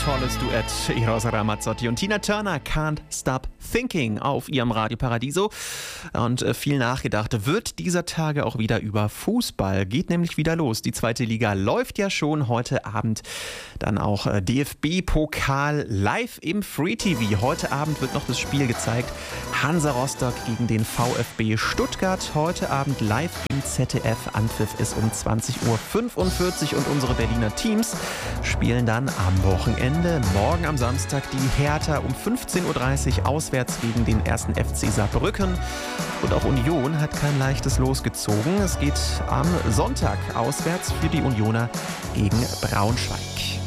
tolles Duett. Eros Ramazzotti und Tina Turner, Can't Stop Thinking auf ihrem Radio Paradiso. Und viel nachgedacht wird dieser Tage auch wieder über Fußball. Geht nämlich wieder los. Die zweite Liga läuft ja schon. Heute Abend dann auch DFB-Pokal live im Free TV. Heute Abend wird noch das Spiel gezeigt. Hansa Rostock gegen den VfB Stuttgart. Heute Abend live im ZDF. Anpfiff ist um 20.45 Uhr und unsere Berliner Teams spielen dann am Wochenende, morgen am Samstag, die Hertha um 15.30 Uhr auswärts gegen den 1. FC Saarbrücken. Und auch Union hat kein leichtes Los gezogen. Es geht am Sonntag auswärts für die Unioner gegen Braunschweig.